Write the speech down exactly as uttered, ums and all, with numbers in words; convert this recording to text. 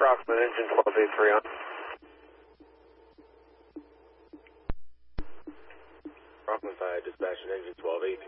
Rockman, engine twelve eighty-three on. Rockman five, dispatching engine twelve eighty-three.